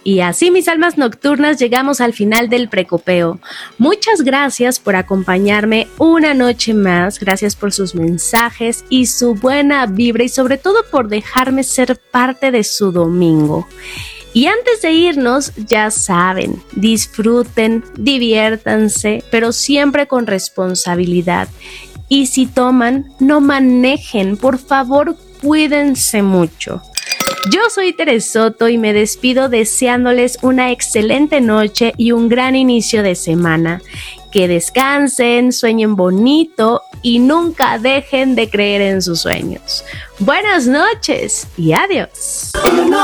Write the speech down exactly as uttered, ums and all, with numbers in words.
Y así, mis almas nocturnas, llegamos al final del precopeo. Muchas gracias por acompañarme una noche más, gracias por sus mensajes y su buena vibra y sobre todo por dejarme ser parte de su domingo. Y antes de irnos, ya saben, disfruten, diviértanse, pero siempre con responsabilidad. Y si toman, no manejen, por favor, cuídense mucho. Yo soy Tere Soto y me despido deseándoles una excelente noche y un gran inicio de semana. Que descansen, sueñen bonito y nunca dejen de creer en sus sueños. Buenas noches y adiós.